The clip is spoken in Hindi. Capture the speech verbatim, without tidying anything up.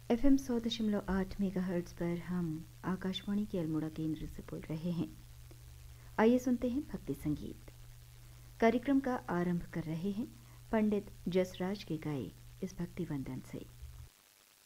एफ एम सौ दशमलव आठ मेगा हर्ट्ज पर हम आकाशवाणी के अल्मोड़ा केंद्र से बोल रहे हैं। आइए सुनते हैं भक्ति संगीत। कार्यक्रम का आरंभ कर रहे हैं पंडित जसराज के गाए इस भक्ति वंदन से।